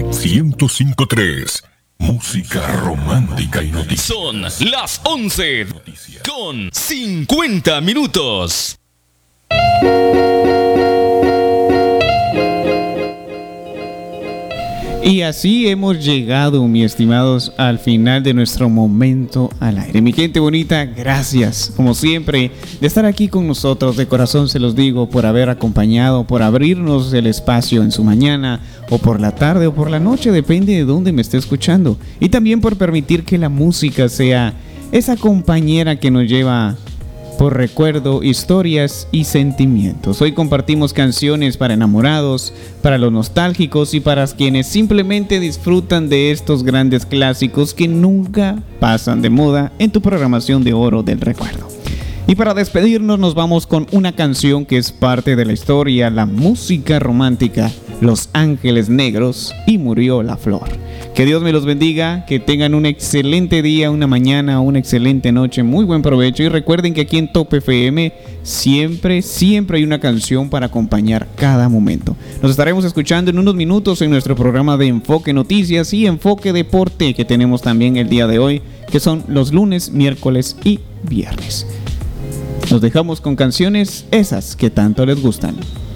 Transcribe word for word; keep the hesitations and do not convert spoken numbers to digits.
ciento cinco punto tres. Música romántica y noticias. Son las once con cincuenta minutos. Y así hemos llegado, mis estimados, al final de nuestro momento al aire. Mi gente bonita, gracias, como siempre, de estar aquí con nosotros. De corazón se los digo, por haber acompañado, por abrirnos el espacio en su mañana, o por la tarde, o por la noche, depende de dónde me esté escuchando. Y también por permitir que la música sea esa compañera que nos lleva por recuerdo, historias y sentimientos. Hoy compartimos canciones para enamorados, para los nostálgicos y para quienes simplemente disfrutan de estos grandes clásicos que nunca pasan de moda en tu programación de oro del recuerdo. Y para despedirnos nos vamos con una canción que es parte de la historia, la música romántica, Los Ángeles Negros y Murió la Flor. Que Dios me los bendiga, que tengan un excelente día, una mañana, una excelente noche, muy buen provecho. Y recuerden que aquí en Top F M siempre, siempre hay una canción para acompañar cada momento. Nos estaremos escuchando en unos minutos en nuestro programa de Enfoque Noticias y Enfoque Deporte que tenemos también el día de hoy, que son los lunes, miércoles y viernes. Nos dejamos con canciones esas que tanto les gustan.